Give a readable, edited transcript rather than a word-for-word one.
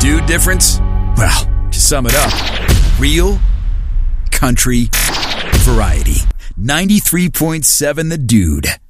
dude difference? Well, to sum it up, real country variety. 93.7 The Dude.